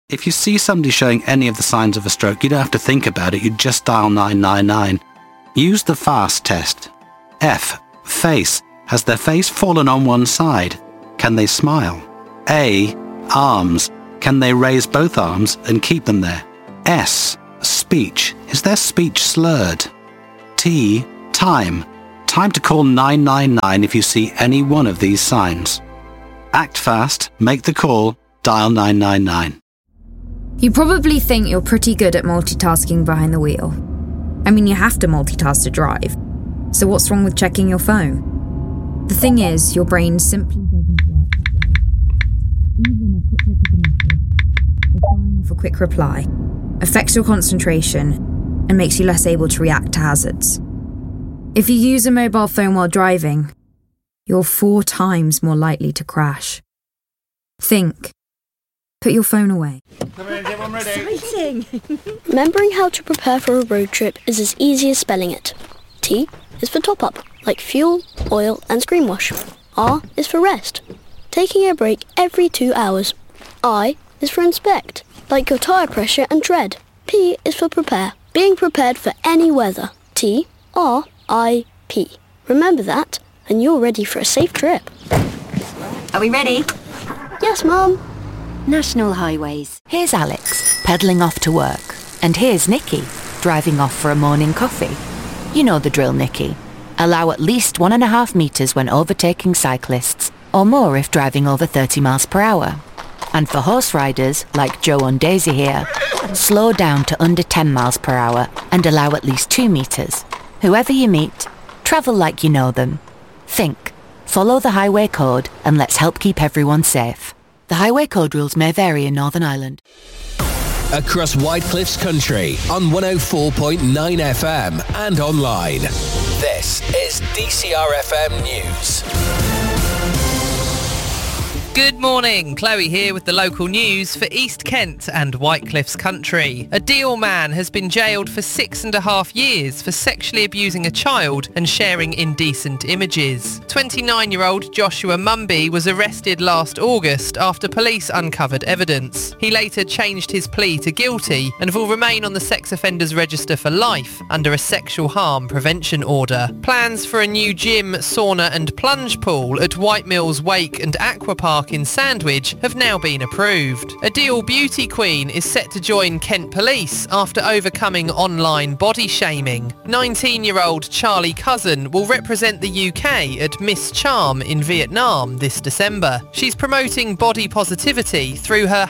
If you see somebody showing any of the signs of a stroke, you don't have to think about it, you just dial 999. Use the FAST test. F. Face. Has their face fallen on one side? Can they smile? A. Arms. Can they raise both arms and keep them there? S. Speech. Is their speech slurred? T. Time. Time to call 999 if you see any one of these signs. Act fast, make the call, dial 999. You probably think you're pretty good at multitasking behind the wheel. I mean, you have to multitask to drive. So what's wrong with checking your phone? The thing is, your brain simply doesn't work that way. Even a quick look at the message, or firing off a quick reply, affects your concentration and makes you less able to react to hazards. If you use a mobile phone while driving, you're 4 times more likely to crash. Think. Put your phone away. Exciting! Remembering how to prepare for a road trip is as easy as spelling it. T is for top up, like fuel, oil and screen wash. R is for rest, taking a break every 2 hours. I is for inspect, like your tyre pressure and tread. P is for prepare, being prepared for any weather. T, R, I, P. Remember that, and you're ready for a safe trip. Are we ready? Yes, Mum. National Highways. Here's Alex, pedalling off to work. And here's Nikki, driving off for a morning coffee. You know the drill, Nikki. Allow at least 1.5 metres when overtaking cyclists, or more if driving over 30 miles per hour. And for horse riders, like Joe and Daisy here, slow down to under 10 miles per hour and allow at least 2 metres. Whoever you meet, travel like you know them. Think, follow the highway code, and let's help keep everyone safe. The highway code rules may vary in Northern Ireland. Across Whitecliffs country on 104.9 FM and online. This is DCR FM News. Good morning, Chloe here with the local news for East Kent and Whitecliffs country. A Deal man has been jailed for 6.5 years for sexually abusing a child and sharing indecent images. 29-year-old Joshua Mumby was arrested last August after police uncovered evidence. He later changed his plea to guilty and will remain on the sex offenders register for life under a sexual harm prevention order. Plans for a new gym, sauna and plunge pool at White Mills Wake and Aqua Park in Sandwich have now been approved. A Deal beauty queen is set to join Kent Police after overcoming online body shaming. 19-year-old Charlie Cousin will represent the UK at Miss Charm in Vietnam this December. She's promoting body positivity through her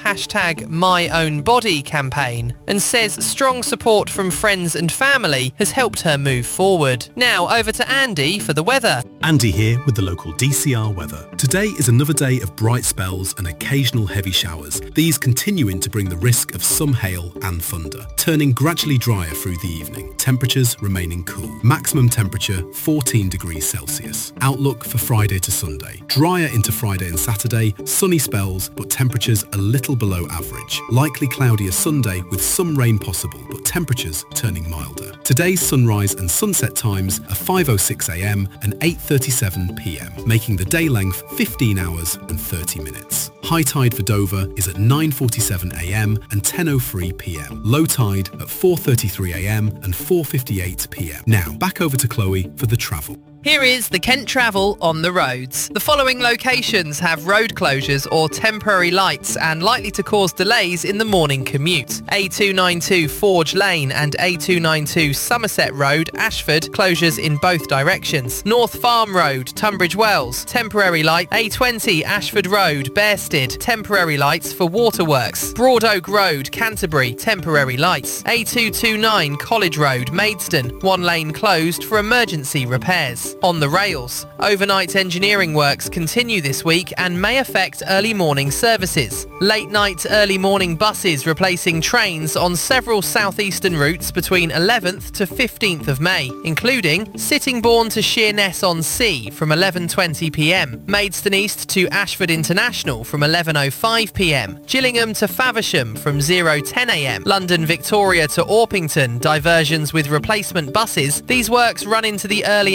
#MyOwnBody campaign and says strong support from friends and family has helped her move forward. Now over to Andy for the weather. Andy here with the local DCR weather. Today is another day of bright spells and occasional heavy showers, these continuing to bring the risk of some hail and thunder, turning gradually drier through the evening, temperatures remaining cool. Maximum temperature 14 degrees Celsius. Outlook for Friday to Sunday. Drier into Friday and Saturday, sunny spells but temperatures a little below average. Likely cloudier Sunday with some rain possible but temperatures turning milder. Today's sunrise and sunset times are 5:06am and 8:37pm, making the day length 15 hours and 30 minutes. High tide for Dover is at 9:47am and 10:03pm. Low tide at 4:33am and 4:58pm. Now, back over to Chloe for the travel. Here is the Kent Travel on the roads. The following locations have road closures or temporary lights and likely to cause delays in the morning commute. A292 Forge Lane and A292 Somerset Road, Ashford, closures in both directions. North Farm Road, Tunbridge Wells, temporary light. A20 Ashford Road, Bearsted, temporary lights for waterworks. Broad Oak Road, Canterbury, temporary lights. A229 College Road, Maidstone, one lane closed for emergency repairs. On the rails, overnight engineering works continue this week and may affect early morning services. Late night, early morning buses replacing trains on several southeastern routes between 11th to 15th of May, including Sittingbourne to Sheerness-on-Sea from 11:20pm, Maidstone East to Ashford International from 11:05pm, Gillingham to Faversham from 0:10am, London Victoria to Orpington, diversions with replacement buses. These works run into the early hours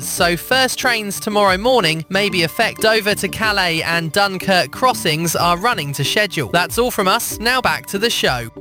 so first trains tomorrow morning may be affected. Dover to Calais and Dunkirk crossings are running to schedule. That's all from us. Now back to the show.